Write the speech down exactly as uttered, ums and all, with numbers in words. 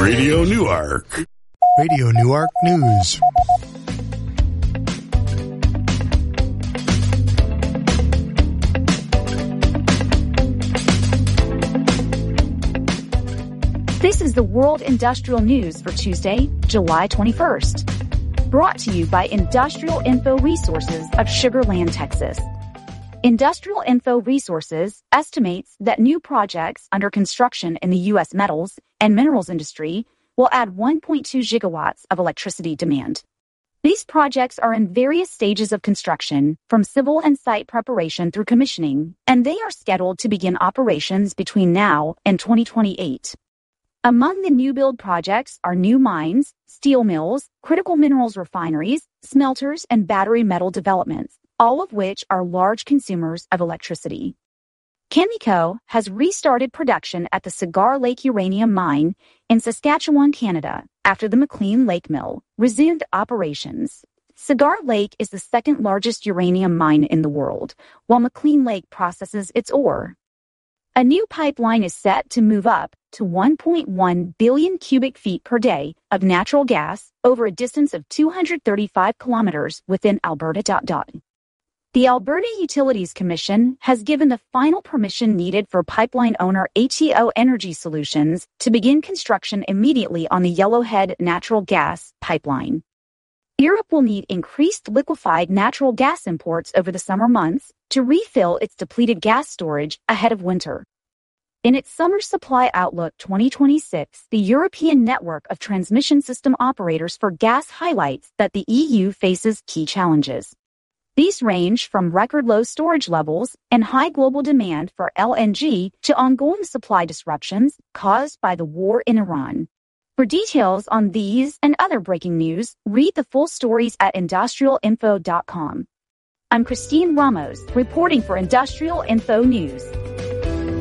Radio Newark. Radio Newark News. This is the World Industrial News for Tuesday, July twenty-first. Brought to you by Industrial Info Resources of Sugar Land, Texas. Industrial Info Resources estimates that new projects under construction in the U S metals and minerals industry will add one point two gigawatts of electricity demand. These projects are in various stages of construction, from civil and site preparation through commissioning, and they are scheduled to begin operations between now and twenty twenty-eight. Among the new build projects are new mines, steel mills, critical minerals refineries, smelters, and battery metal developments, all of which are large consumers of electricity. Cameco has restarted production at the Cigar Lake uranium mine in Saskatchewan, Canada, after the McLean Lake mill resumed operations. Cigar Lake is the second largest uranium mine in the world, while McLean Lake processes its ore. A new pipeline is set to move up to one point one billion cubic feet per day of natural gas over a distance of two hundred thirty-five kilometers within Alberta. The Alberta Utilities Commission has given the final permission needed for pipeline owner H E O Energy Solutions to begin construction immediately on the Yellowhead natural gas pipeline. Europe will need increased liquefied natural gas imports over the summer months to refill its depleted gas storage ahead of winter. In its Summer Supply Outlook twenty twenty-six, the European Network of Transmission System Operators for Gas highlights that the E U faces key challenges. These range from record low storage levels and high global demand for L N G to ongoing supply disruptions caused by the war in Iran. For details on these and other breaking news, read the full stories at industrial info dot com. I'm Christine Ramos, reporting for Industrial Info News.